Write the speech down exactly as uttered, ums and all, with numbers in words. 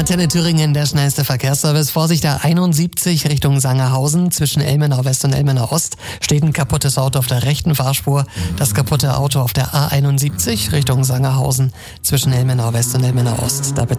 Antenne Thüringen, der schnellste Verkehrsservice. Vorsicht, der einundsiebzig Richtung Sangerhausen. Zwischen Elmenau West und Elmenau Ost steht ein kaputtes Auto auf der rechten Fahrspur. Das kaputte Auto auf der A einundsiebzig Richtung Sangerhausen. Zwischen Elmenau West und Elmenau Ost. Da bitte